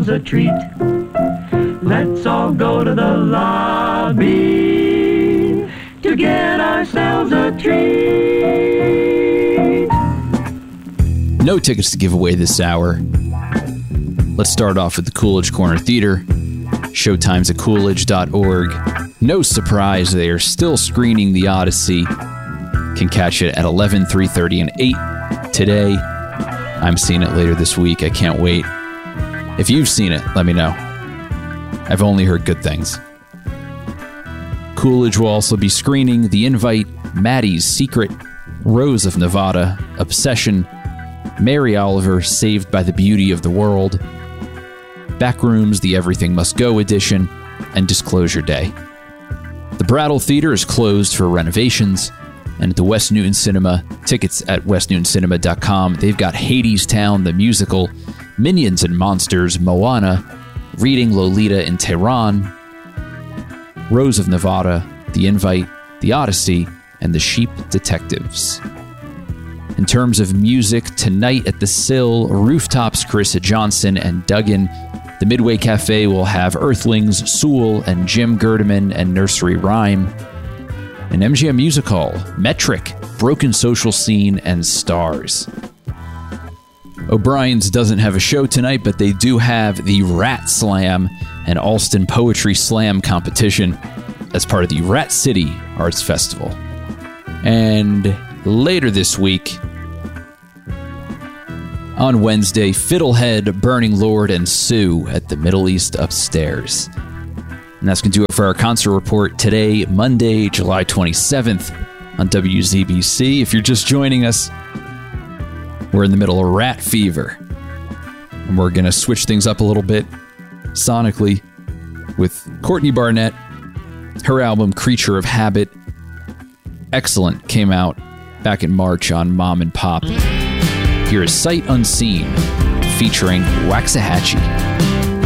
ourselves a treat. Let's all go to the lobby to get ourselves a treat. No tickets to give away this hour. Let's start off with the Coolidge Corner Theater. Showtimes at coolidge.org. No surprise, they are still screening The Odyssey. Can catch it at 11, 3:30, and 8 today. I'm seeing it later this week. I can't wait. If you've seen it, let me know. I've only heard good things. Coolidge will also be screening The Invite, Maddie's Secret, Rose of Nevada, Obsession, Mary Oliver, Saved by the Beauty of the World, Backrooms, The Everything Must Go edition, and Disclosure Day. The Brattle Theater is closed for renovations, and at the West Newton Cinema, tickets at westnewtoncinema.com. They've got Hadestown, the musical, Minions and Monsters, Moana, Reading Lolita in Tehran, Rose of Nevada, The Invite, The Odyssey, and The Sheep Detectives. In terms of music, tonight at the Sill, Rooftops, Carissa Johnson and Duggan. The Midway Cafe will have Earthlings, Sewell, and Jim Gerdeman and Nursery Rhyme. In MGM Music Hall, Metric, Broken Social Scene, and Stars. O'Brien's doesn't have a show tonight, but they do have the Rat Slam and Alston Poetry Slam competition as part of the Rat City Arts Festival. And later this week, on Wednesday, Fiddlehead, Burning Lord, and Sue at the Middle East Upstairs. And that's going to do it for our concert report today, Monday, July 27th on WZBC. If you're just joining us, we're in the middle of Rat Fever. And we're going to switch things up a little bit sonically with Courtney Barnett. Her album, Creature of Habit, excellent, came out back in March on Mom and Pop. Here is Sight Unseen featuring Waxahachie.